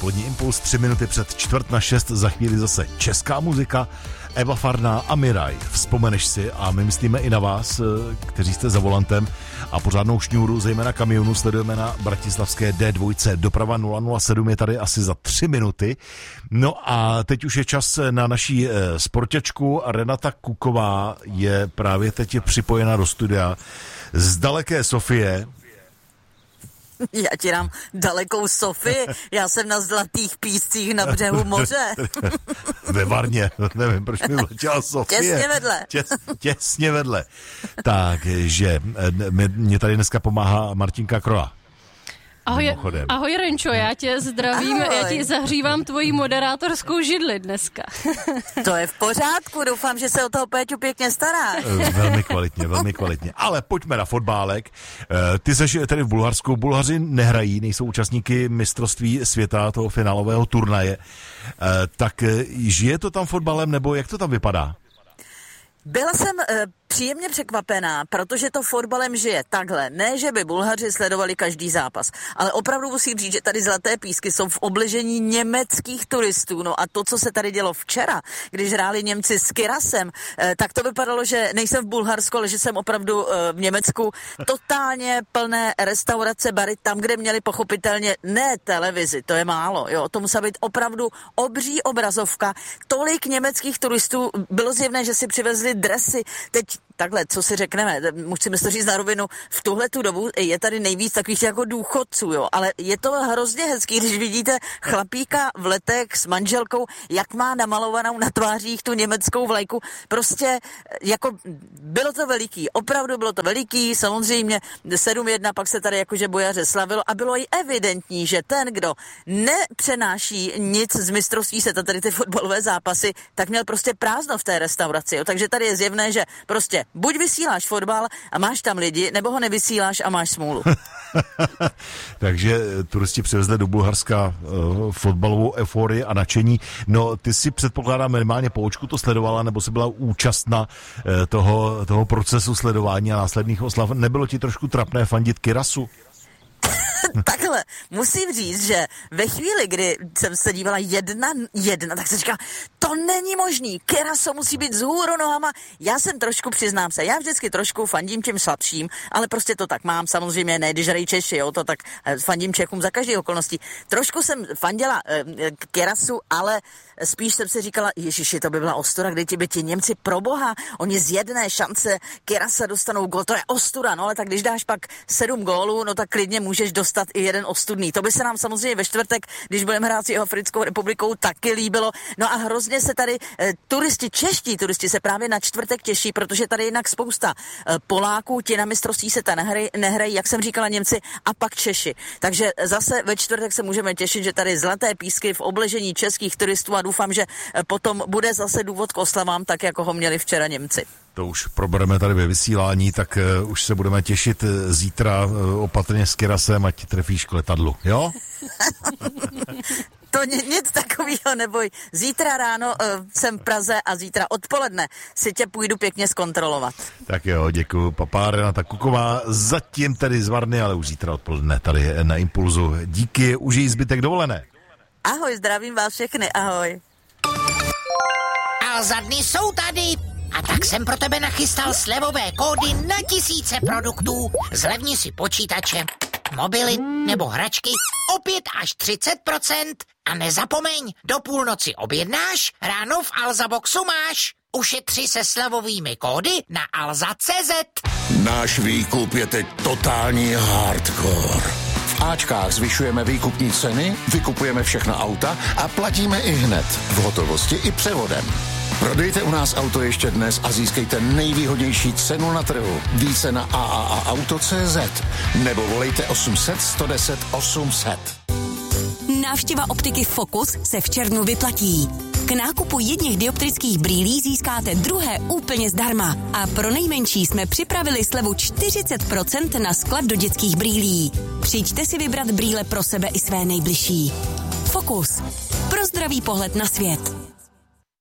dopolední impuls, 3 minuty před 5:45, za chvíli zase česká muzika, Eva Farná a Miraj. Vzpomeneš si, a my myslíme i na vás, kteří jste za volantem a pořádnou šňůru, zejména kamionu, sledujeme na bratislavské D2. Doprava 007 je tady asi za 3 minuty. No a teď už je čas na naší sportěčku. Renata Kuková je právě teď připojena do studia z daleké Sofie. Já ti dám dalekou Sofii, já jsem na Zlatých píscích na břehu moře. Ve Varně, nevím, proč mi vletěla Sofie. Těsně vedle. Těsně vedle. Takže mě tady dneska pomáhá Martinka Kroa. Ahoj Renčo, já tě zdravím, ahoj. Já ti zahřívám tvoji moderátorskou židli dneska. To je v pořádku, doufám, že se o toho Péťu pěkně staráš. Velmi kvalitně. Ale pojďme na fotbálek. Ty jsi tady v Bulharsku, Bulhaři nehrají, nejsou účastníky mistrovství světa, toho finálového turnaje. Tak žije to tam fotbalem, nebo jak to tam vypadá? Byla jsem příjemně překvapená, protože to fotbalem žije takhle. Ne, že by Bulhaři sledovali každý zápas, ale opravdu musím říct, že tady Zlaté písky jsou v obležení německých turistů. No a to, co se tady dělo včera, když hráli Němci s Kirasem, tak to vypadalo, že nejsem v Bulharsku, ale že jsem opravdu v Německu. Totálně plné restaurace, bary, tam, kde měli pochopitelně ne televizi, to je málo, jo, to musela být opravdu obří obrazovka. Tolik německých turistů, bylo zjevné, že si přivezli dresy. Teď takhle, co si řekneme, musíme to říct na rovinu, v tuhletu dobu je tady nejvíc takových jako důchodců, jo, ale je to hrozně hezký, když vidíte chlapíka v letech s manželkou, jak má namalovanou na tvářích tu německou vlajku, prostě jako bylo to veliký, opravdu bylo to veliký, samozřejmě 7-1, pak se tady jakože bojaře slavilo a bylo i evidentní, že ten, kdo nepřenáší nic z mistrovství světa, tady ty fotbalové zápasy, tak měl prostě prázdno v té restauraci, jo, takže tady je zjevné, že prostě buď vysíláš fotbal a máš tam lidi, nebo ho nevysíláš a máš smůlu. Takže turisti přivezli do Bulharska fotbalovou euforii a nadšení. No, ty si předpokládám minimálně po očku to sledovala, nebo jsi byla účastna toho procesu sledování a následných oslav. Nebylo ti trošku trapné fandit Kirasu? Takhle, musím říct, že ve chvíli, kdy jsem se dívala 1-1, tak jsem říkala, to není možný, Kiraso musí být vzhůru nohama. Já jsem trošku, přiznám se, já vždycky trošku fandím těm slabším, ale prostě to tak mám, samozřejmě ne, když hrají Češi, jo, to tak fandím Čechům za každé okolností. Trošku jsem fandila Kirasu, ale spíš jsem si říkala, ježiši, to by byla ostuda, kdy by ti Němci pro boha, oni z jedné šance Kirasa dostanou gól, to je ostuda, no ale tak když dáš pak 7 gólů, no tak klidně můžeš dostat i jeden ostudný. To by se nám samozřejmě ve čtvrtek, když budeme hrát s Jihoafrickou republikou, taky líbilo. No a hrozně se tady čeští turisti se právě na čtvrtek těší, protože tady jinak spousta Poláků, ti na mistrovství se nehrají, jak jsem říkala, Němci a pak Češi. Takže zase ve čtvrtek se můžeme těšit, že tady Zlaté písky v obležení českých turistů a doufám, že potom bude zase důvod k oslavám, tak jako ho měli včera Němci. To už probereme tady ve vysílání, tak už se budeme těšit zítra opatrně s Kirasem, ať trefíš k letadlu, jo? To nic takového neboj. Zítra ráno jsem v Praze a zítra odpoledne si tě půjdu pěkně zkontrolovat. Tak jo, děkuju. Papá Renata Kuková, zatím tady z Varny, ale už zítra odpoledne tady na Impulzu. Díky, užij zbytek dovolené. Ahoj, zdravím vás všechny, ahoj. A za dny jsou tady. A tak jsem pro tebe nachystal slevové kódy na tisíce produktů. Zlevni si počítače, mobily nebo hračky o 5 až 30%. A nezapomeň, do půlnoci objednáš, ráno v Alzaboxu máš. Ušetři se slevovými kódy na alza.cz. Náš výkup je teď totální hardcore. V Ačkách zvyšujeme výkupní ceny, vykupujeme všechna auta a platíme i hned, v hotovosti i převodem. Prodejte u nás auto ještě dnes a získejte nejvýhodnější cenu na trhu. Více na AAAauto.cz nebo volejte 800 110 800. Návštěva optiky Focus se v červnu vyplatí. K nákupu jedněch dioptrických brýlí získáte druhé úplně zdarma. A pro nejmenší jsme připravili slevu 40% na sklad do dětských brýlí. Přijďte si vybrat brýle pro sebe i své nejbližší. Focus. Pro zdravý pohled na svět.